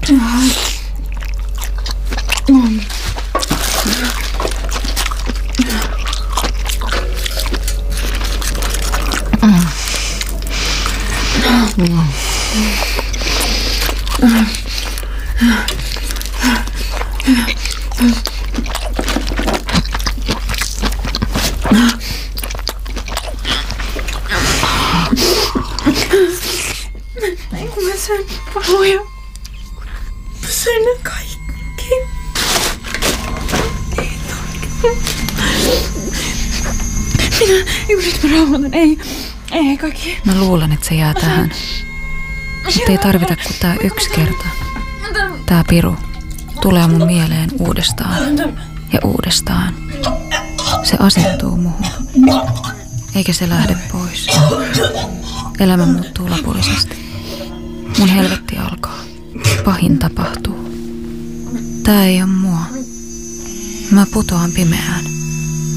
Kun mä söin pahoja. Mä söin ne kaikki. Nyt mä rauhoitan. Ei kaikki. Mä luulen, että se jää tähän. Mutta ei tarvita kuin tää yksi kerta. Tää piru tulee mun mieleen uudestaan ja uudestaan. Se asettuu muhun. Eikä se lähde pois. Elämä muuttuu lopullisesti. Mun helvetti alkaa. Pahin tapahtuu. Tää ei oo mua. Mä putoan pimeään.